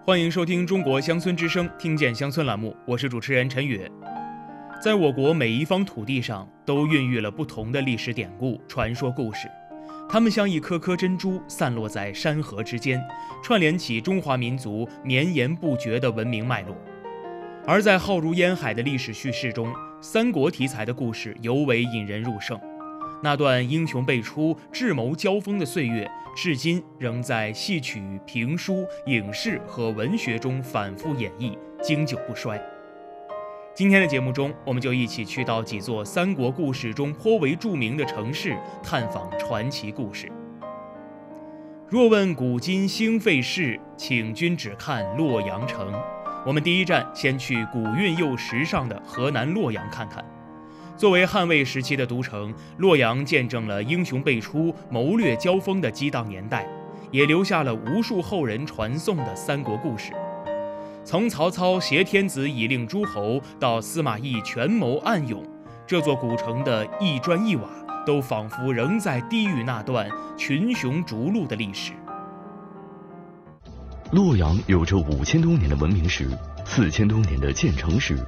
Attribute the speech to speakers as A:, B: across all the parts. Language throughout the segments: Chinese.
A: 欢迎收听中国乡村之声，听见乡村栏目，我是主持人陈宇。在我国每一方土地上，都孕育了不同的历史典故、传说故事，它们像一颗颗珍珠，散落在山河之间，串联起中华民族绵延不绝的文明脉络。而在浩如烟海的历史叙事中，三国题材的故事尤为引人入胜。那段英雄辈出、智谋交锋的岁月，至今仍在戏曲、评书、影视和文学中反复演绎，经久不衰。今天的节目中，我们就一起去到几座三国故事中颇为著名的城市，探访传奇故事。若问古今兴废事，请君只看洛阳城。我们第一站先去古韵又时尚的河南洛阳看看。作为汉魏时期的都城，洛阳见证了英雄辈出、谋略交锋的激荡年代，也留下了无数后人传颂的三国故事。从曹操挟天子以令诸侯，到司马懿权谋暗勇，这座古城的一砖一瓦都仿佛仍在低语那段群雄逐鹿的历史。
B: 洛阳有着5000多年的文明史，4000多年的建城史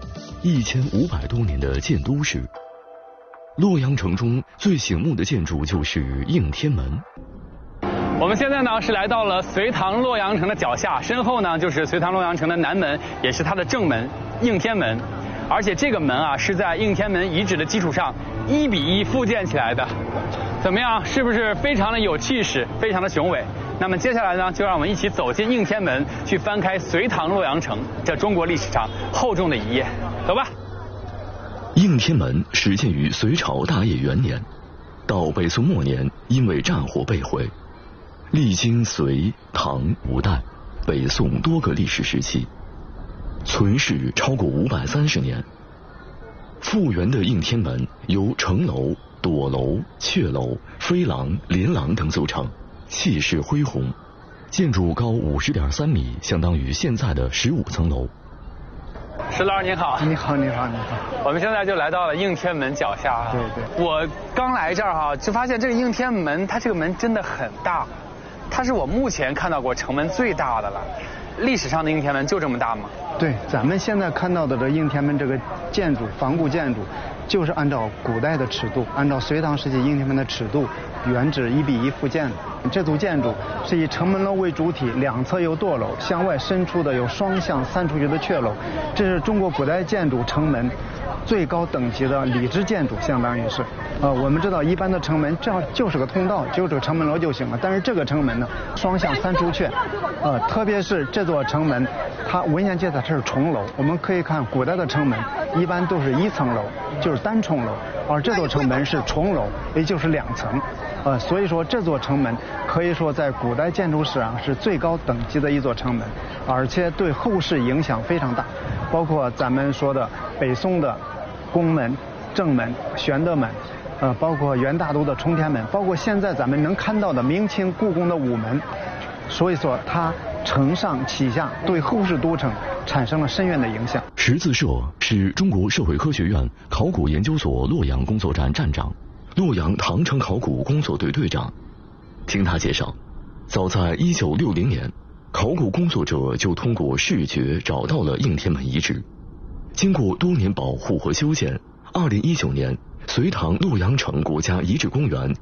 B: ，1500多年的建都史。洛阳城中最醒目的建筑就是应天门。
C: 我们现在呢是来到了隋唐洛阳城的脚下，身后呢就是隋唐洛阳城的南门，也是它的正门应天门。而且这个门啊是在应天门遗址的基础上1比1复建起来的。怎么样，是不是非常的有气势，非常的雄伟？那么接下来呢，就让我们一起走进应天门，去翻开隋唐洛阳城这中国历史上厚重的一页。走吧。
B: 应天门始建于隋朝大业元年，到北宋末年因为战火被毁，历经隋、唐、五代、北宋多个历史时期，存世超过530年。复原的应天门由城楼、垛楼、阙楼、飞廊、连廊等组成，气势恢宏，建筑高50.3米，相当于现在的15层楼。
C: 石老师您好。
D: 你好。
C: 我们现在就来到了应天门脚下。
D: 对。
C: 我刚来这儿就发现这个应天门，它这个门真的很大，它是我目前看到过城门最大的了。历史上的应天门就这么大吗？
D: 对，咱们现在看到的这应天门这个建筑，仿古建筑，就是按照古代的尺度，按照隋唐时期应天门的尺度，原址1比1复建的。这组建筑是以城门楼为主体，两侧有垛楼，向外伸出的有双向散出去的阙楼。这是中国古代建筑城门最高等级的礼制建筑，相当于是。我们知道一般的城门这样就是个通道，就这个城门楼就行了。但是这个城门呢，双向三出阙，特别是这座城门，它文献记载它是重楼。我们可以看古代的城门一般都是1层楼，就是单重楼，而这座城门是重楼，也就是2层。所以说这座城门可以说在古代建筑史上是最高等级的一座城门，而且对后世影响非常大，包括咱们说的北宋的宫门、正门、玄德门，包括元大都的冲天门，包括现在咱们能看到的明清故宫的午门。所以说它承上启下，对后世都城产生了深远的影响。
B: 石自社是中国社会科学院考古研究所洛阳工作站站长，洛阳唐城考古工作队队长。听他介绍，早在1960年，考古工作者就通过视觉找到了应天门遗址。经过多年保护和修建，2019年，隋唐洛阳城国家遗址公园